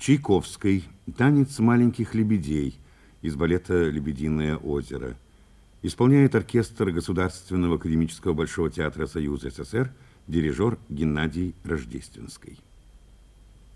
Чайковской «Танец маленьких лебедей» из балета «Лебединое озеро». Исполняет оркестр Государственного академического Большого театра Союза СССР, дирижер Геннадий Рождественский.